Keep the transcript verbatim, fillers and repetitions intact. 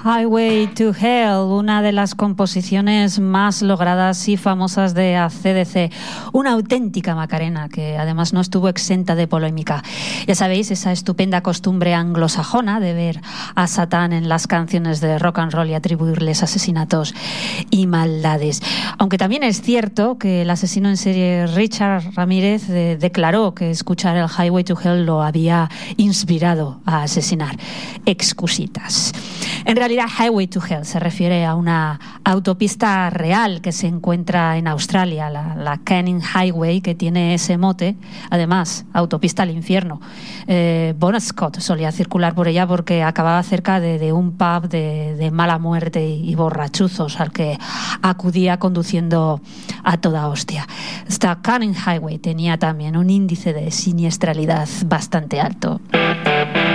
Highway to Hell, una de las composiciones más logradas y famosas de A C D C, una auténtica Macarena que además no estuvo exenta de polémica. Ya sabéis, esa estupenda costumbre anglosajona de ver a Satán en las canciones de rock and roll y atribuirles asesinatos y maldades. Aunque también es cierto que el asesino en serie Richard Ramírez de- declaró que escuchar el Highway to Hell lo había inspirado a asesinar. Excusitas. En realidad, Highway to Hell se refiere a una autopista real que se encuentra en Australia, la, la Canning Highway, que tiene ese mote. Además, autopista al infierno. Eh, Bon Scott solía circular por ella porque acababa cerca de, de un pub de, de mala muerte y, y borrachuzos al que acudía conduciendo a toda hostia. Esta Canning Highway tenía también un índice de siniestralidad bastante alto.